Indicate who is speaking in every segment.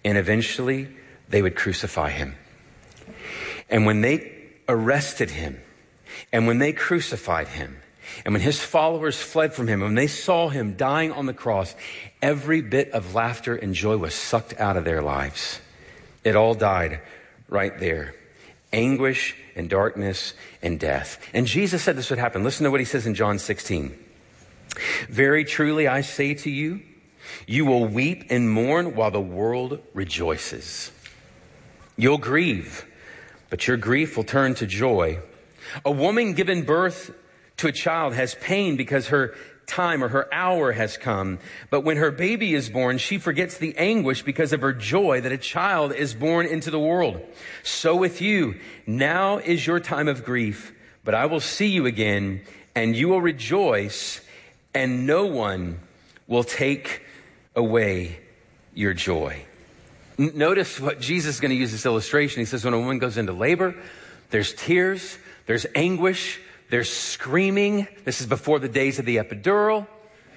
Speaker 1: and eventually they would crucify him. And when they arrested him, and when they crucified him, and when his followers fled from him, when they saw him dying on the cross, every bit of laughter and joy was sucked out of their lives. It all died right there. Anguish and darkness and death. And Jesus said this would happen. Listen to what he says in John 16. Very truly I say to you, you will weep and mourn while the world rejoices. You'll grieve, but your grief will turn to joy. A woman given birth to a child has pain because her time or her hour has come. But when her baby is born, she forgets the anguish because of her joy that a child is born into the world. So with you, now is your time of grief, but I will see you again, and you will rejoice, and no one will take away your joy. Notice what Jesus is going to use this illustration. He says when a woman goes into labor, there's tears, there's anguish, there's screaming. This is before the days of the epidural.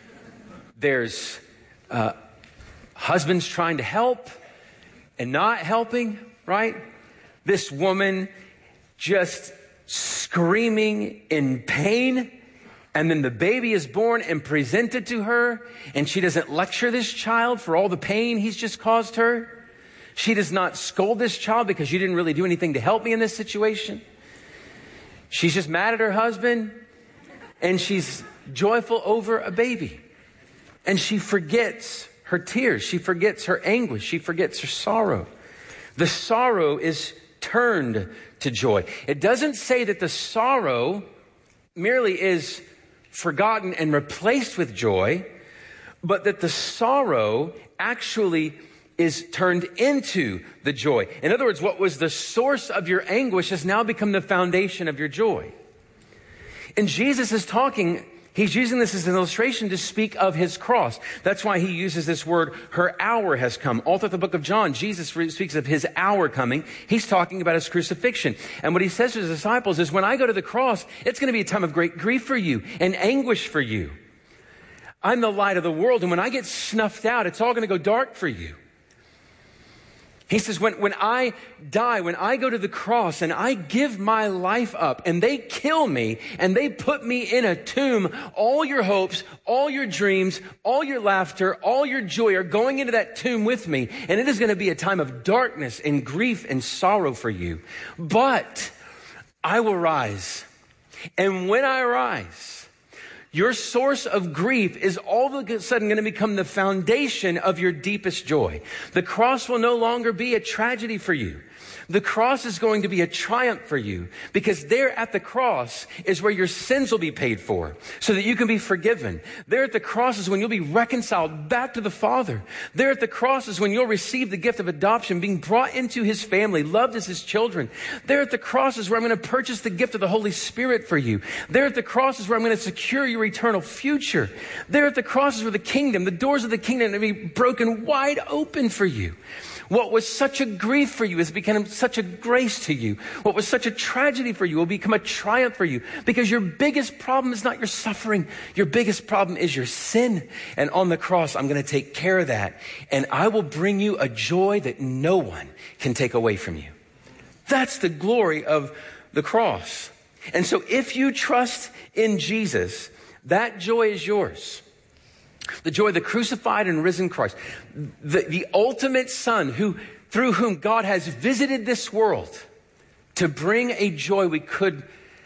Speaker 1: There's husbands trying to help and not helping, right? This woman just screaming in pain. And then the baby is born and presented to her. And she doesn't lecture this child for all the pain he's just caused her. She does not scold this child because you didn't really do anything to help me in this situation. She's just mad at her husband, and she's joyful over a baby. And she forgets her tears. She forgets her anguish. She forgets her sorrow. The sorrow is turned to joy. It doesn't say that the sorrow merely is forgotten and replaced with joy, but that the sorrow actually is turned into the joy. In other words, what was the source of your anguish has now become the foundation of your joy. And Jesus is talking, he's using this as an illustration to speak of his cross. That's why he uses this word, her hour has come. All through the book of John, Jesus speaks of his hour coming. He's talking about his crucifixion. And what he says to his disciples is, when I go to the cross, it's going to be a time of great grief for you and anguish for you. I'm the light of the world, and when I get snuffed out, it's all going to go dark for you. He says, when I die, when I go to the cross and I give my life up and they kill me and they put me in a tomb, all your hopes, all your dreams, all your laughter, all your joy are going into that tomb with me. And it is going to be a time of darkness and grief and sorrow for you. But I will rise. And when I rise, your source of grief is all of a sudden going to become the foundation of your deepest joy. The cross will no longer be a tragedy for you. The cross is going to be a triumph for you, because there at the cross is where your sins will be paid for so that you can be forgiven. There at the cross is when you'll be reconciled back to the Father. There at the cross is when you'll receive the gift of adoption, being brought into his family, loved as his children. There at the cross is where I'm going to purchase the gift of the Holy Spirit for you. There at the cross is where I'm going to secure your eternal future. There at the cross is where the kingdom, the doors of the kingdom are going to be broken wide open for you. What was such a grief for you has become such a grace to you. What was such a tragedy for you will become a triumph for you, because your biggest problem is not your suffering. Your biggest problem is your sin. And on the cross, I'm going to take care of that. And I will bring you a joy that no one can take away from you. That's the glory of the cross. And so if you trust in Jesus, that joy is yours. The joy of the crucified and risen Christ, the ultimate Son through whom God has visited this world to bring a joy we could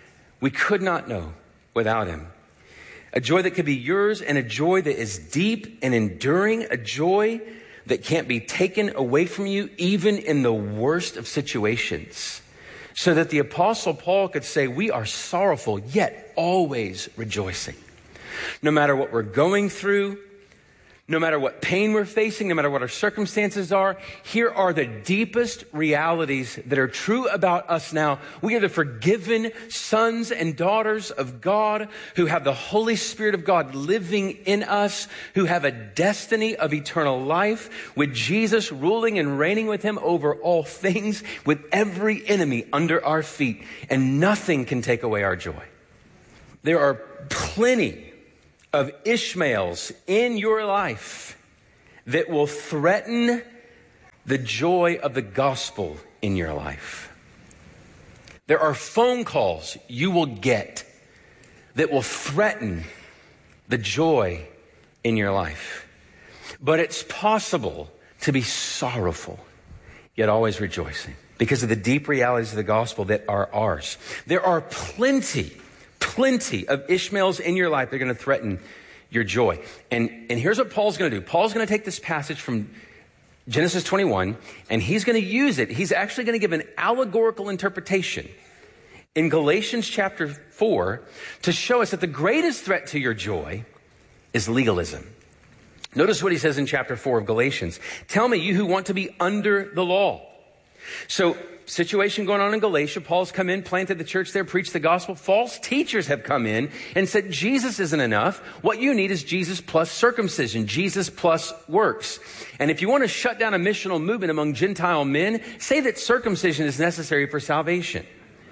Speaker 1: not know without him. A joy that could be yours, and a joy that is deep and enduring, a joy that can't be taken away from you even in the worst of situations. So that the Apostle Paul could say, we are sorrowful, yet always rejoicing. No matter what we're going through, no matter what pain we're facing, no matter what our circumstances are, here are the deepest realities that are true about us now. We are the forgiven sons and daughters of God who have the Holy Spirit of God living in us, who have a destiny of eternal life with Jesus ruling and reigning with him over all things, with every enemy under our feet, and nothing can take away our joy. There are plenty of Ishmaels in your life that will threaten the joy of the gospel in your life. There are phone calls you will get that will threaten the joy in your life. But it's possible to be sorrowful, yet always rejoicing, because of the deep realities of the gospel that are ours. There are plenty of Ishmaels in your life that are going to threaten your joy. And here's what Paul's going to do. Paul's going to take this passage from Genesis 21, and he's going to use it. He's actually going to give an allegorical interpretation in Galatians chapter 4 to show us that the greatest threat to your joy is legalism. Notice what he says in chapter 4 of Galatians. Tell me, you who want to be under the law. So, situation going on in Galatia. Paul's come in, planted the church there, preached the gospel. False teachers have come in and said Jesus isn't enough. What you need is Jesus plus circumcision, Jesus plus works. And if you want to shut down a missional movement among Gentile men, say that circumcision is necessary for salvation.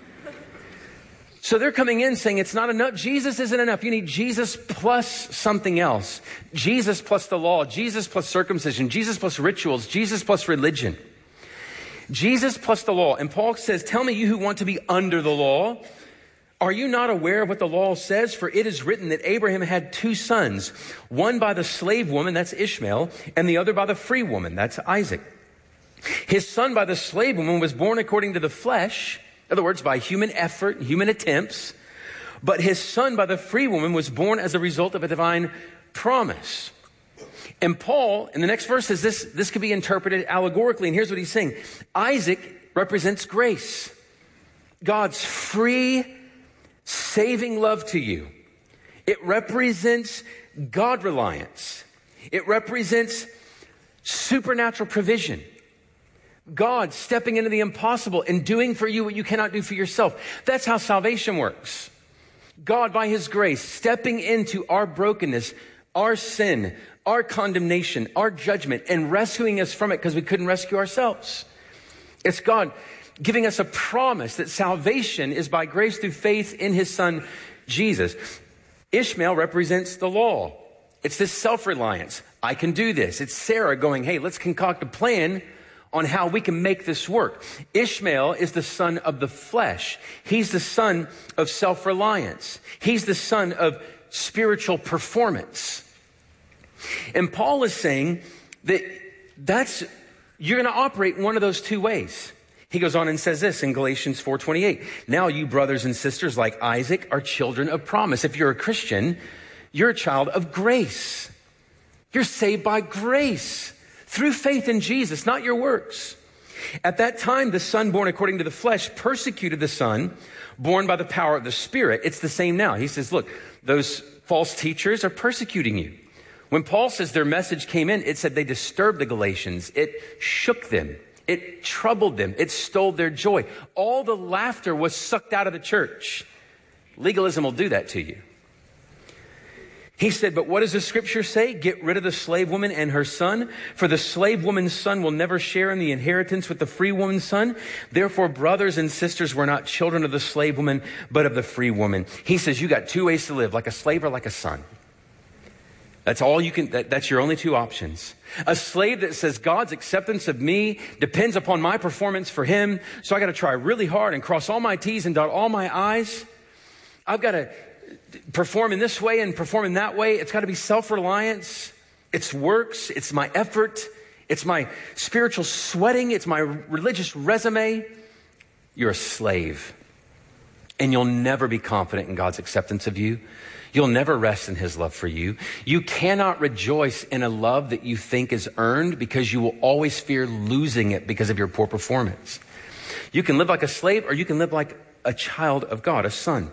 Speaker 1: So they're coming in saying it's not enough. Jesus isn't enough. You need Jesus plus something else. Jesus plus the law, Jesus plus circumcision, Jesus plus rituals, Jesus plus religion. Jesus plus the law. And Paul says, tell me, you who want to be under the law, are you not aware of what the law says? For it is written that Abraham had two sons, one by the slave woman, that's Ishmael, and the other by the free woman, that's Isaac. His son by the slave woman was born according to the flesh, in other words, by human effort, human attempts. But his son by the free woman was born as a result of a divine promise. And Paul, in the next verse, says this could be interpreted allegorically. And here's what he's saying. Isaac represents grace. God's free, saving love to you. It represents God reliance. It represents supernatural provision. God stepping into the impossible and doing for you what you cannot do for yourself. That's how salvation works. God, by his grace, stepping into our brokenness, our sin, our condemnation, our judgment, and rescuing us from it because we couldn't rescue ourselves. It's God giving us a promise that salvation is by grace through faith in his son, Jesus. Ishmael represents the law. It's this self-reliance. I can do this. It's Sarah going, hey, let's concoct a plan on how we can make this work. Ishmael is the son of the flesh. He's the son of self-reliance. He's the son of spiritual performance. And Paul is saying that you're going to operate in one of those two ways. He goes on and says this in Galatians 4:28. Now you brothers and sisters like Isaac are children of promise. If you're a Christian, you're a child of grace. You're saved by grace through faith in Jesus, not your works. At that time, the son born according to the flesh persecuted the son born by the power of the Spirit. It's the same now. He says, look, those false teachers are persecuting you. When Paul says their message came in, it said they disturbed the Galatians. It shook them. It troubled them. It stole their joy. All the laughter was sucked out of the church. Legalism will do that to you. He said, but what does the scripture say? Get rid of the slave woman and her son, for the slave woman's son will never share in the inheritance with the free woman's son. Therefore, brothers and sisters, we're not children of the slave woman, but of the free woman. He says, you got two ways to live, like a slave or like a son. That's all you can, that's your only two options. A slave that says God's acceptance of me depends upon my performance for him. So I got to try really hard and cross all my T's and dot all my I's. I've got to perform in this way and perform in that way. It's got to be self-reliance. It's works. It's my effort. It's my spiritual sweating. It's my religious resume. You're a slave. And you'll never be confident in God's acceptance of you. You'll never rest in his love for you. You cannot rejoice in a love that you think is earned because you will always fear losing it because of your poor performance. You can live like a slave or you can live like a child of God, a son,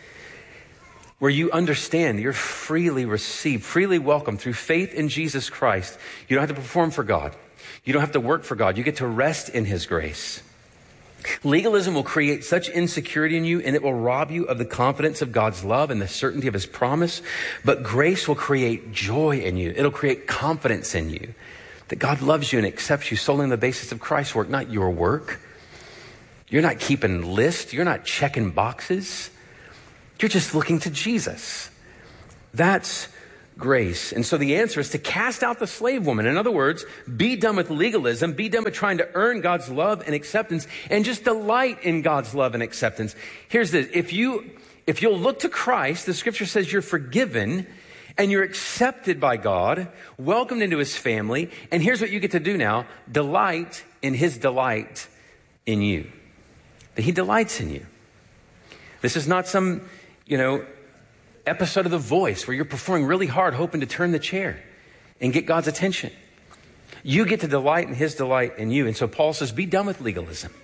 Speaker 1: where you understand you're freely received, freely welcomed through faith in Jesus Christ. You don't have to perform for God. You don't have to work for God. You get to rest in his grace. Legalism will create such insecurity in you, and it will rob you of the confidence of God's love and the certainty of his promise. But grace will create joy in you. It'll create confidence in you that God loves you and accepts you solely on the basis of Christ's work, not your work. You're not keeping lists. You're not checking boxes. You're just looking to Jesus. That's grace. And so the answer is to cast out the slave woman. In other words, be done with legalism, be done with trying to earn God's love and acceptance, and just delight in God's love and acceptance. Here's this. If you'll look to Christ, the scripture says you're forgiven and you're accepted by God, welcomed into his family. And here's what you get to do now. Delight in his delight in you. That he delights in you. This is not some, episode of The Voice where you're performing really hard, hoping to turn the chair and get God's attention. You get to delight in his delight in you. And so Paul says, be done with legalism.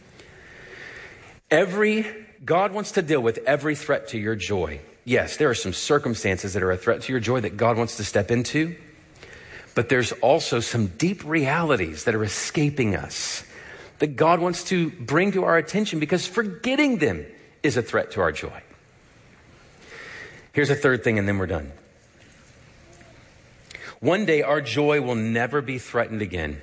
Speaker 1: God wants to deal with every threat to your joy. Yes, there are some circumstances that are a threat to your joy that God wants to step into. But there's also some deep realities that are escaping us that God wants to bring to our attention, because forgetting them is a threat to our joy. Here's a third thing, and then we're done. One day our joy will never be threatened again.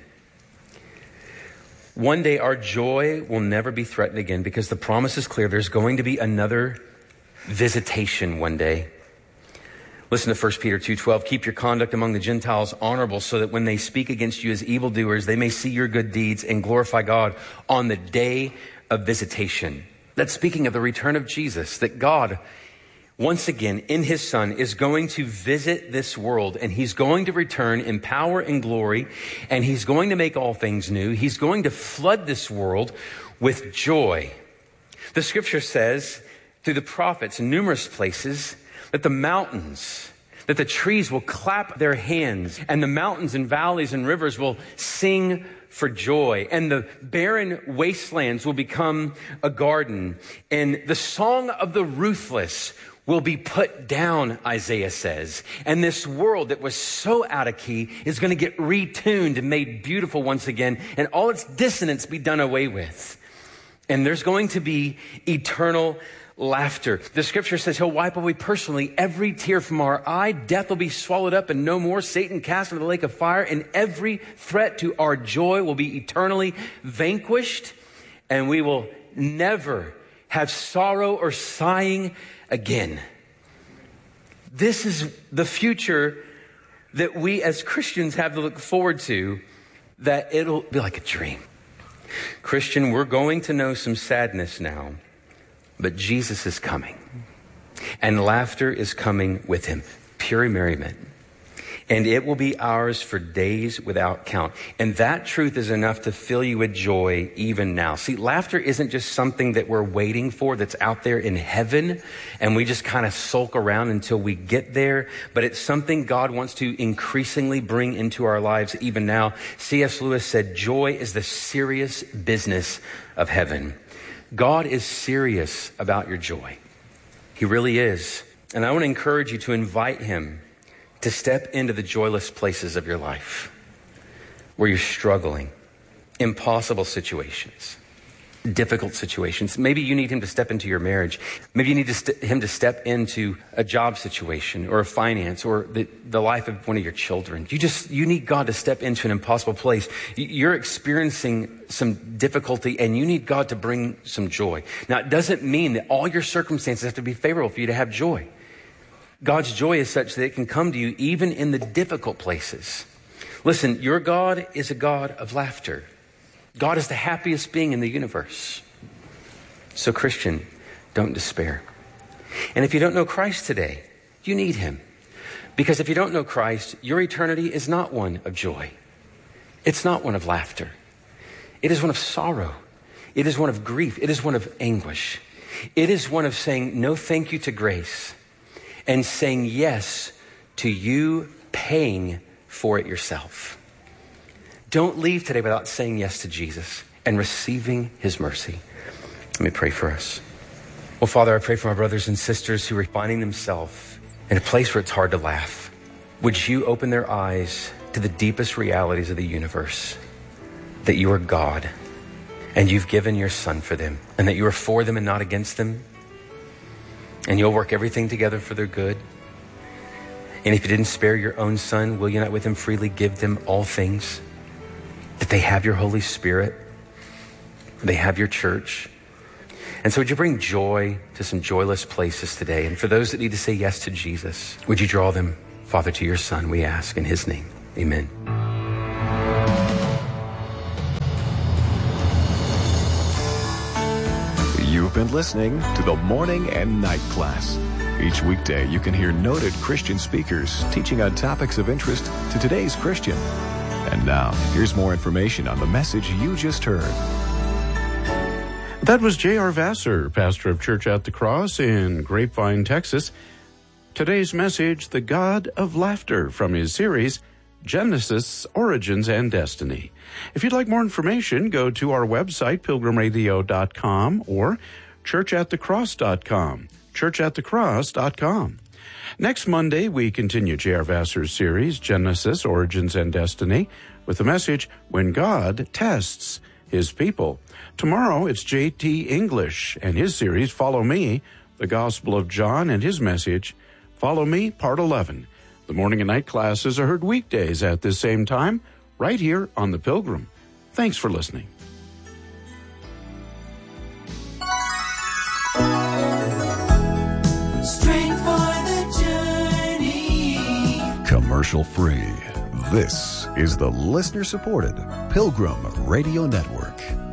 Speaker 1: One day our joy will never be threatened again, because the promise is clear. There's going to be another visitation one day. Listen to 1 Peter 2:12. Keep your conduct among the Gentiles honorable, so that when they speak against you as evildoers, they may see your good deeds and glorify God on the day of visitation. That's speaking of the return of Jesus, that God, once again, in his Son, is going to visit this world, and he's going to return in power and glory, and he's going to make all things new. He's going to flood this world with joy. The scripture says, through the prophets in numerous places, that the mountains, that the trees will clap their hands, and the mountains and valleys and rivers will sing for joy, and the barren wastelands will become a garden, and the song of the ruthless will be put down, Isaiah says. And this world that was so out of key is going to get retuned and made beautiful once again, and all its dissonance be done away with. And there's going to be eternal laughter. The scripture says he'll wipe away personally every tear from our eye. Death will be swallowed up and no more. Satan cast into the lake of fire, and every threat to our joy will be eternally vanquished, and we will never have sorrow or sighing again. This is the future that we as Christians have to look forward to, that it'll be like a dream. Christian, we're going to know some sadness now, but Jesus is coming, and laughter is coming with him, pure merriment. And it will be ours for days without count. And that truth is enough to fill you with joy even now. See, laughter isn't just something that we're waiting for that's out there in heaven, and we just kind of sulk around until we get there. But it's something God wants to increasingly bring into our lives even now. C.S. Lewis said, joy is the serious business of heaven. God is serious about your joy. He really is. And I want to encourage you to invite him to step into the joyless places of your life where you're struggling, impossible situations, difficult situations. Maybe you need him to step into your marriage. Maybe you need him to step into a job situation or a finance or the life of one of your children. You need God to step into an impossible place. You're experiencing some difficulty, and you need God to bring some joy. Now, it doesn't mean that all your circumstances have to be favorable for you to have joy. God's joy is such that it can come to you even in the difficult places. Listen, your God is a God of laughter. God is the happiest being in the universe. So Christian, don't despair. And if you don't know Christ today, you need him. Because if you don't know Christ, your eternity is not one of joy. It's not one of laughter. It is one of sorrow. It is one of grief. It is one of anguish. It is one of saying no thank you to grace, and saying yes to you paying for it yourself. Don't leave today without saying yes to Jesus and receiving his mercy. Let me pray for us. Well, Father, I pray for my brothers and sisters who are finding themselves in a place where it's hard to laugh. Would you open their eyes to the deepest realities of the universe, that you are God and you've given your Son for them, and that you are for them and not against them, and you'll work everything together for their good. And if you didn't spare your own Son, will you not with him freely give them all things? That they have your Holy Spirit, they have your church. And so would you bring joy to some joyless places today? And for those that need to say yes to Jesus, would you draw them Father, to your Son we ask in his name. Amen.
Speaker 2: You've been listening to the Morning and Night Class. Each weekday, you can hear noted Christian speakers teaching on topics of interest to today's Christian. And now, here's more information on the message you just heard.
Speaker 3: That was J.R. Vassar, pastor of Church at the Cross in Grapevine, Texas. Today's message, The God of Laughter, from his series, Genesis, Origins, and Destiny. If you'd like more information, go to our website, pilgrimradio.com, or churchatthecross.com, churchatthecross.com. Next Monday, we continue J.R. Vassar's series, Genesis, Origins, and Destiny, with the message, When God Tests His People. Tomorrow, it's J.T. English and his series, Follow Me, the Gospel of John, and his message, Follow Me, Part 11. The morning and night classes are heard weekdays at this same time, right here on The Pilgrim. Thanks for listening.
Speaker 4: Strength for the journey.
Speaker 2: Commercial free. This is the listener-supported Pilgrim Radio Network.